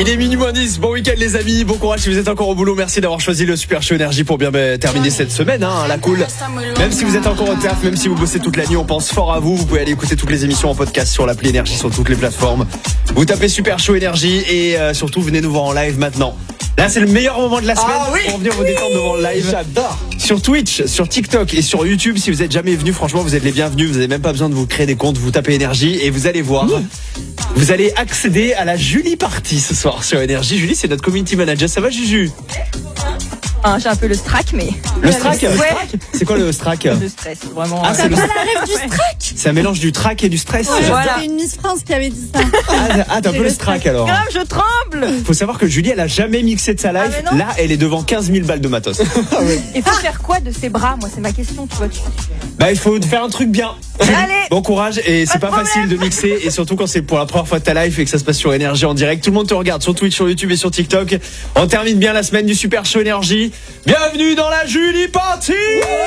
Il est minuit moins 10, bon week-end les amis, bon courage si vous êtes encore au boulot, merci d'avoir choisi le Super Show Énergie pour bien terminer cette semaine, la cool. Même si vous êtes encore au taf, même si vous bossez toute la nuit, on pense fort à vous, vous pouvez aller écouter toutes les émissions en podcast sur l'appli Énergie, sur toutes les plateformes. Vous tapez Super Show Énergie et surtout venez nous voir en live maintenant. Là c'est le meilleur moment de la semaine pour venir vous détendre devant le live. J'adore. Sur Twitch, sur TikTok et sur YouTube, si vous êtes jamais venu, franchement vous êtes les bienvenus, vous n'avez même pas besoin de vous créer des comptes, vous tapez Énergie et vous allez voir. Vous allez accéder à la Julie Party ce soir sur Énergie. Julie, c'est notre community manager. Ça va, Juju? J'ai un peu le strack, mais. Le strack? C'est quoi le strack? Le stress, vraiment. Ah, c'est T'as pas la rêve du strack? C'est un mélange du track et du stress. Voilà. C'est une Miss France qui avait dit ça. T'as un peu le strack alors. Grave, je tremble. Faut savoir que Julie, elle a jamais mixé de sa live. mais non. Là, elle est devant 15 000 balles de matos. Et faut faire quoi de ses bras? Moi, c'est ma question, tu vois. Bah, il faut faire un truc bien. Allez. Bon courage, et c'est Pas pas de facile de mixer, et surtout quand c'est pour la première fois de ta live et que ça se passe sur Énergie en direct. Tout le monde te regarde sur Twitch, sur YouTube et sur TikTok. On termine bien la semaine du Super Show Énergie. Bienvenue dans la Julie Party.